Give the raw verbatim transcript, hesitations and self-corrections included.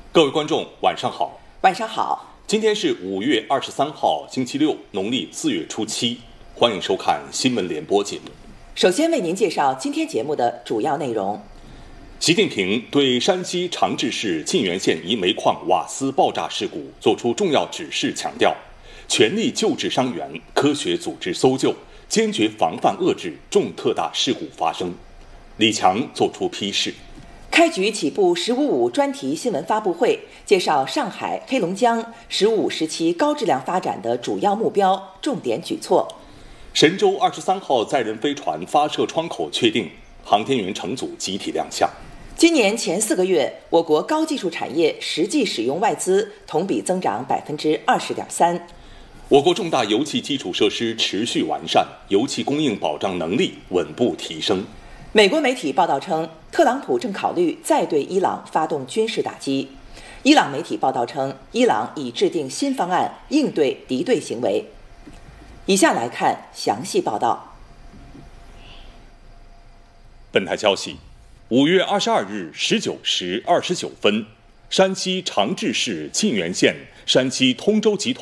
各位观众，晚上好。 晚上好。 今天是五月二十三号，星期六，农历四月初七。欢迎收看新闻联播节目。 首先为您介绍今天节目的主要内容。 习近平对山西长治市沁源县一煤矿瓦斯爆炸事故作出重要指示，强调全力救治伤员，科学组织搜救，坚决防范遏制重特大事故发生。李强作出批示。 开局起步“十五五”专题新闻发布会，介绍上海、黑龙江“十五五”时期高质量发展的主要目标、重点举措。 神舟二十三号载人飞船发射窗口确定，航天员乘组集体亮相。 今年前四个月，我国高技术产业实际使用外资同比增长百分之二十点三。 我国重大油气基础设施持续完善，油气供应保障能力稳步提升。 美国媒体报道称，特朗普正考虑再对伊朗发动军事打击。伊朗媒体报道称，伊朗已制定新方案应对敌对行为。以下来看详细报道。 本台消息，五月二十二日十九时二十九分，山西长治市沁源县山西通州集团